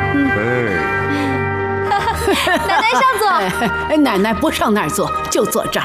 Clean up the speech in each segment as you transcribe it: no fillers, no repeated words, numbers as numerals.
奶奶上座。 奶奶不上那儿坐，就坐这儿。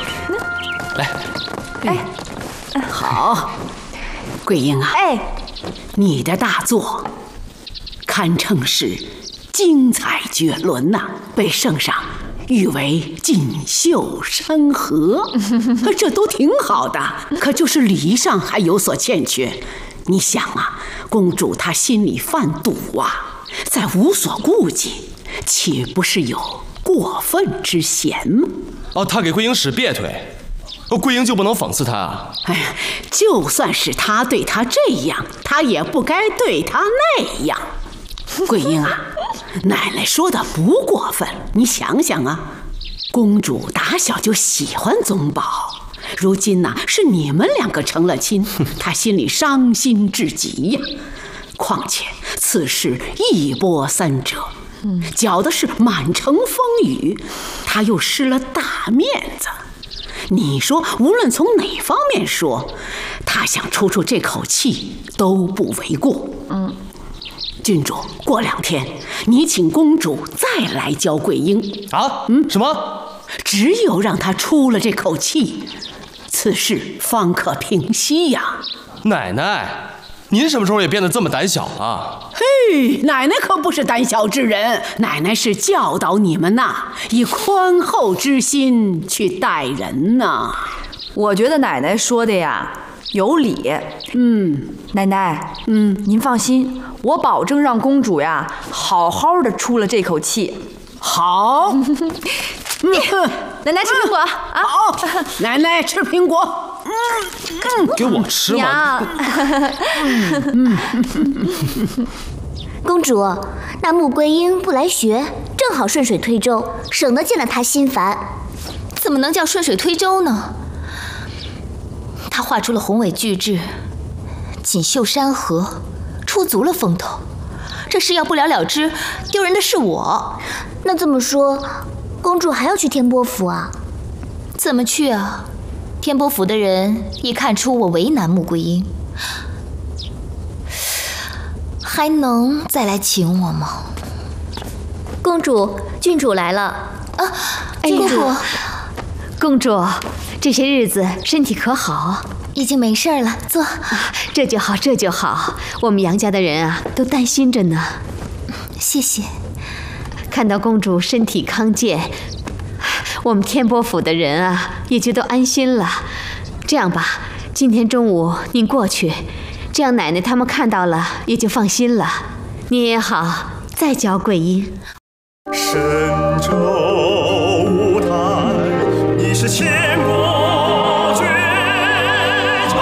来， 好，桂英啊，你的大作堪称是精彩绝伦呐，被圣上誉为锦绣山河，这都挺好的。可就是礼仪上还有所欠缺。你想啊，公主她心里犯堵啊，再无所顾忌，岂不是有过分之嫌吗？ 他给桂英使别腿，桂英就不能讽刺他啊？ 就算是他对她这样，他也不该对她那样。桂英啊，奶奶说的不过分，你想想啊，公主打小就喜欢宗保，如今呢，是你们两个成了亲，她心里伤心至极呀。况且此事一波三折，搅的是满城风雨，她又失了大面子。你说无论从哪方面说，她想出这口气都不为过。郡主，过2天你请公主再来教桂英啊？什么？ 只有让她出了这口气，此事方可平息呀。 奶奶，您什么时候也变得这么胆小了？ 嘿，奶奶可不是胆小之人，奶奶是教导你们呐，以宽厚之心去待人呐。 我觉得奶奶说的呀有理。奶奶，您放心，我保证让公主呀好好的出了这口气。 好。 奶奶吃苹果啊！ 好，奶奶吃苹果。 给我吃吗？ 公主，那穆桂英不来学，正好顺水推舟，省得见了她心烦。 怎么能叫顺水推舟呢？她画出了宏伟巨制，锦绣山河，出足了风头。这事要不了了之，丢人的是我。 那这么说，公主还要去天波府啊？ 怎么去啊？天波府的人一看出我为难穆桂英，还能再来请我吗？ 公主，郡主来了啊！公主， 公主，这些日子身体可好？ 已经没事了，坐。 这就好，这就好。我们杨家的人啊，都担心着呢。 谢谢。 看到公主身体康健，我们天波府的人啊，也就都安心了。这样吧，今天中午您过去，这样奶奶他们看到了也就放心了。您也好再教桂英。 神州舞台，你是千国绝唱。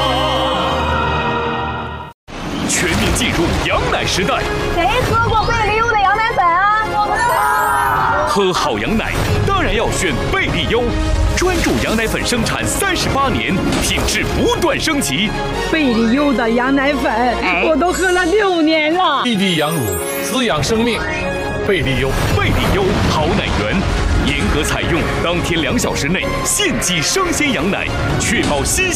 全面进入羊奶时代。 谁喝过贝利优的羊奶粉啊？ 喝好羊奶当然要选贝利优，专注羊奶粉生产38年，品质不断升级。 贝利优的羊奶粉，我都喝了6年了。 滴滴羊乳，滋养生命。贝利优， 贝利优好奶源，严格采用当天2小时内现挤生鲜羊奶，确保新鲜。